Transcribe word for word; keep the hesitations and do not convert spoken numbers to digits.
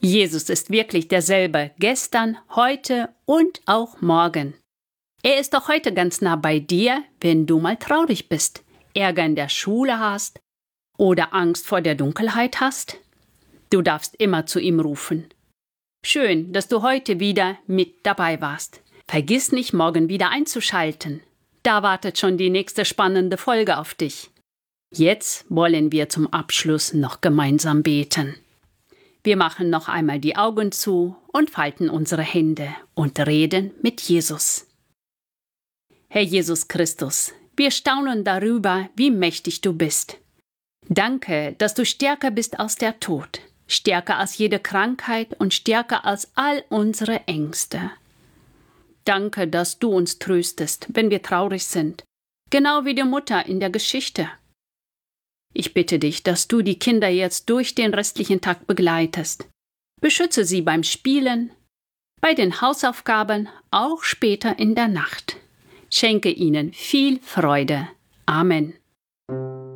Jesus ist wirklich derselbe, gestern, heute und auch morgen. Er ist doch heute ganz nah bei dir, wenn du mal traurig bist, Ärger in der Schule hast oder Angst vor der Dunkelheit hast. Du darfst immer zu ihm rufen. Schön, dass du heute wieder mit dabei warst. Vergiss nicht, morgen wieder einzuschalten. Da wartet schon die nächste spannende Folge auf dich. Jetzt wollen wir zum Abschluss noch gemeinsam beten. Wir machen noch einmal die Augen zu und falten unsere Hände und reden mit Jesus. Herr Jesus Christus, wir staunen darüber, wie mächtig du bist. Danke, dass du stärker bist als der Tod, stärker als jede Krankheit und stärker als all unsere Ängste. Danke, dass du uns tröstest, wenn wir traurig sind, genau wie die Mutter in der Geschichte. Ich bitte dich, dass du die Kinder jetzt durch den restlichen Tag begleitest. Beschütze sie beim Spielen, bei den Hausaufgaben, auch später in der Nacht. Schenke ihnen viel Freude. Amen.